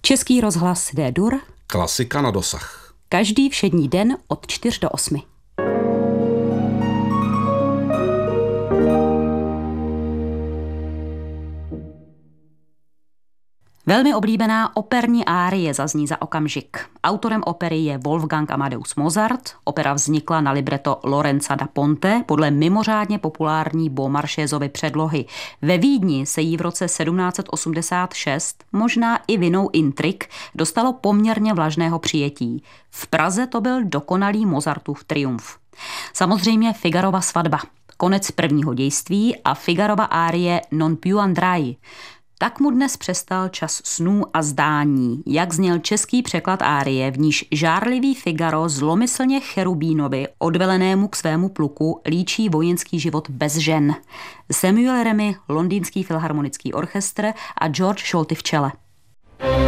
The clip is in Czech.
Český rozhlas D-dur. Klasika na dosah. Každý všední den od 4 do 8. Velmi oblíbená operní árie zazní za okamžik. Autorem opery je Wolfgang Amadeus Mozart. Opera vznikla na libreto Lorenza da Ponte podle mimořádně populární Beaumarchaisovy předlohy. Ve Vídni se jí v roce 1786, možná i vinou intrik, dostalo poměrně vlažného přijetí. V Praze to byl dokonalý Mozartův triumf. Samozřejmě Figarova svatba, konec prvního dějství a Figarova árie Non più andrai. Tak mu dnes přestal čas snů a zdání, jak zněl český překlad árie, v níž žárlivý Figaro zlomyslně cherubínovi, odvelenému k svému pluku, líčí vojenský život bez žen. Samuel Remy, Londýnský filharmonický orchestr a George Scholti v čele.